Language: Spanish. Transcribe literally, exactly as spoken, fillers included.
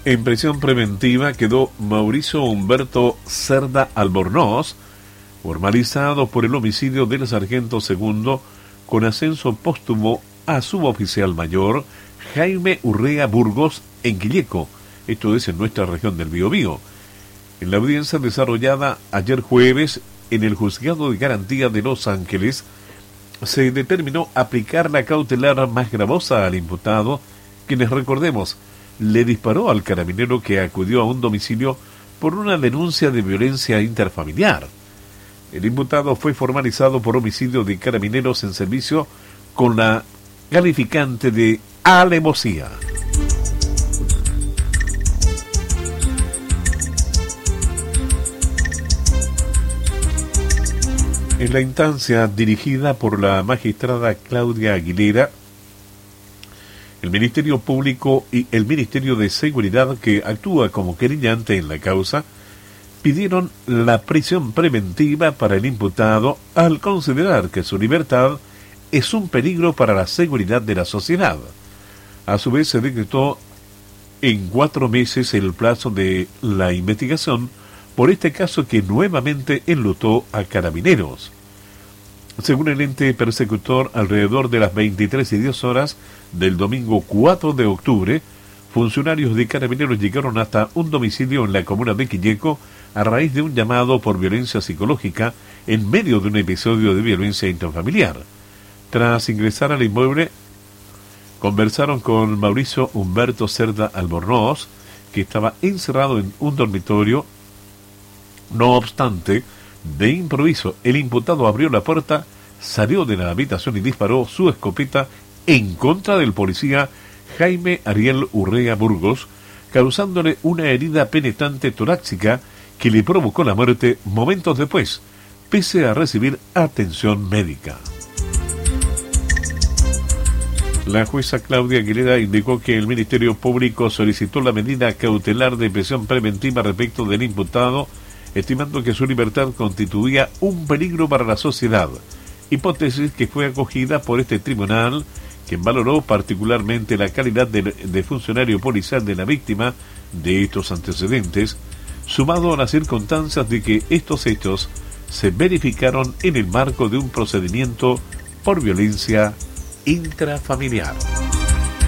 En prisión preventiva quedó Mauricio Humberto Cerda Albornoz, formalizado por el homicidio del sargento segundo con ascenso póstumo a suboficial mayor Jaime Urrea Burgos en Quilleco, esto es en nuestra región del Biobío. En la audiencia desarrollada ayer jueves en el Juzgado de Garantía de Los Ángeles, se determinó aplicar la cautelar más gravosa al imputado, quienes, recordemos, le disparó al carabinero que acudió a un domicilio por una denuncia de violencia interfamiliar. El imputado fue formalizado por homicidio de carabineros en servicio con la calificante de alevosía. En la instancia dirigida por la magistrada Claudia Aguilera, el Ministerio Público y el Ministerio de Seguridad, que actúa como querellante en la causa, pidieron la prisión preventiva para el imputado al considerar que su libertad es un peligro para la seguridad de la sociedad. A su vez, se decretó en cuatro meses el plazo de la investigación por este caso que nuevamente enlutó a carabineros. Según el ente persecutor, alrededor de las veintitrés y diez horas del domingo cuatro de octubre, funcionarios de carabineros llegaron hasta un domicilio en la comuna de Quilleco a raíz de un llamado por violencia psicológica en medio de un episodio de violencia intrafamiliar. Tras ingresar al inmueble, conversaron con Mauricio Humberto Cerda Albornoz, que estaba encerrado en un dormitorio. No obstante, de improviso, el imputado abrió la puerta, salió de la habitación y disparó su escopeta en contra del policía Jaime Ariel Urrea Burgos, causándole una herida penetrante torácica que le provocó la muerte momentos después, pese a recibir atención médica. La jueza Claudia Aguilera indicó que el Ministerio Público solicitó la medida cautelar de prisión preventiva respecto del imputado, estimando que su libertad constituía un peligro para la sociedad, hipótesis que fue acogida por este tribunal, quien valoró particularmente la calidad de, de funcionario policial de la víctima de estos antecedentes, sumado a las circunstancias de que estos hechos se verificaron en el marco de un procedimiento por violencia intrafamiliar.